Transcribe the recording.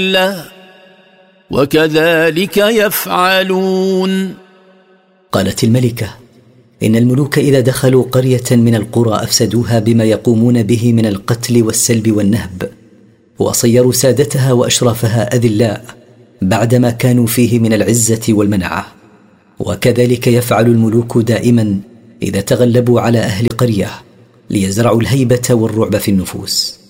وكذلك يفعلون. قالت الملكة: إن الملوك إذا دخلوا قرية من القرى أفسدوها بما يقومون به من القتل والسلب والنهب، وصيروا سادتها وأشرافها أذلاء بعدما كانوا فيه من العزة والمنعة. وكذلك يفعل الملوك دائما إذا تغلبوا على أهل قرية ليزرعوا الهيبة والرعب في النفوس.